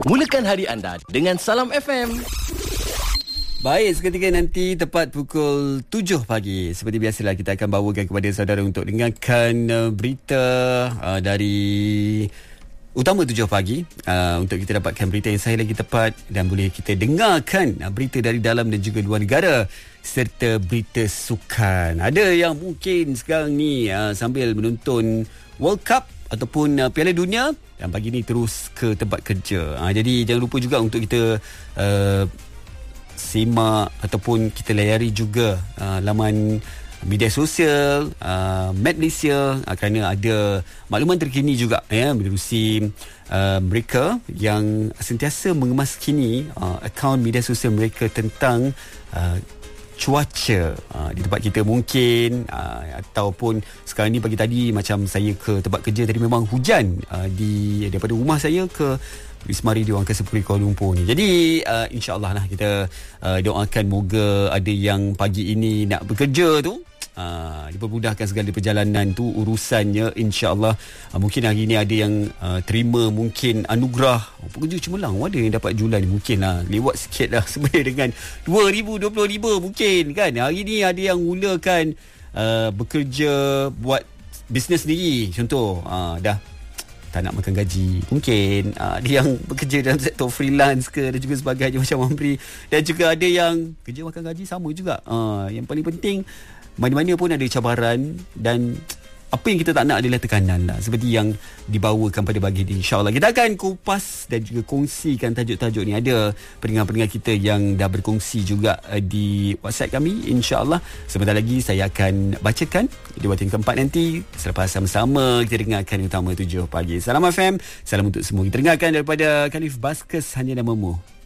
Mulakan hari anda dengan Salam FM. Baik, seketika nanti tepat pukul 7 pagi. Seperti biasalah kita akan bawakan kepada saudara untuk dengarkan berita dari utama 7 pagi untuk kita dapatkan berita yang sahih lagi tepat dan boleh kita dengarkan berita dari dalam dan juga luar negara serta berita sukan. Ada yang mungkin sekarang ni sambil menonton World Cup ataupun Piala Dunia dan pagi ni terus ke tempat kerja. Jadi jangan lupa juga untuk kita simak ataupun kita layari juga laman media sosial Met Malaysia kerana ada makluman terkini juga menerusi mereka yang sentiasa mengemaskini akaun media sosial mereka tentang cuaca di tempat kita mungkin ataupun sekarang ni pagi tadi macam saya ke tempat kerja tadi memang hujan daripada rumah saya ke Wisma Radio Angkasa Puri Kuala Lumpur ni. Jadi insya-Allah lah kita doakan moga ada yang pagi ini nak bekerja tu dipermudahkan segala perjalanan tu urusannya insya-Allah. Mungkin hari ni ada yang terima mungkin anugerah pekerja cemerlang, ada yang dapat julan mungkin lah lewat sikit lah sebenarnya dengan 2025 mungkin kan. Hari ni ada yang mulakan bekerja buat bisnes sendiri contoh dah tak nak makan gaji mungkin ada yang bekerja dalam sektor freelance ke dan juga sebagainya macam Amri, dan juga ada yang kerja makan gaji sama juga. Yang paling penting mana-mana pun ada cabaran dan apa yang kita tak nak adalah tekanan lah seperti yang dibawakan pada pagi ini. InsyaAllah kita akan kupas dan juga kongsikan tajuk-tajuk ni. Ada pendengar-pendengar kita yang dah berkongsi juga di WhatsApp kami. InsyaAllah sebentar lagi saya akan bacakan di waktu yang keempat nanti. Selepas sama-sama kita dengarkan utama 7 pagi. Salam FM, salam untuk semua. Kita dengarkan daripada Khalif Baskes, Hanya Namamu.